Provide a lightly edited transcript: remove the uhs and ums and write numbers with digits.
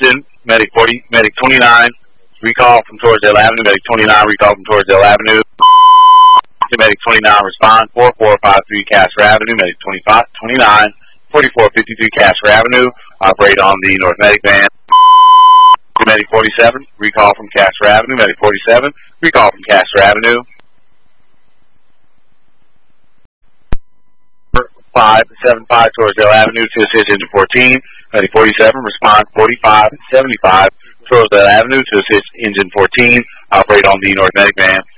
engine, medic 29, recall from Torresdale Avenue, medic 29, recall from Torresdale Avenue. Medic 29, respond, 4453 Castro Avenue, medic 29, 4453 Castro Avenue, operate on the North Medic van. Medic 47, recall from Castro Avenue, medic 47, recall from Castro Avenue. 575 Torresdale Avenue to assist engine 14, medic 47, respond 4575 Torresdale Avenue to assist engine 14, operate on the North Medic van.